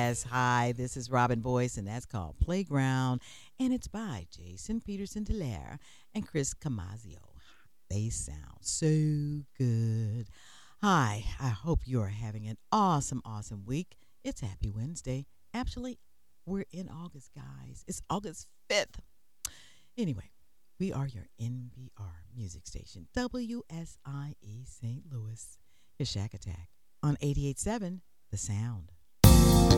Yes. Hi, this is Robin Boyce, and that's called Playground. And it's by Jason Peterson Delaire and Chris Camazio. They sound so good. Hi, I hope you are having an awesome, awesome week. It's Happy Wednesday. Actually, we're in August, guys. It's August 5th. Anyway, we are your NPR music station, WSIE St. Louis. Your Shack Attack on 88.7 The Sound.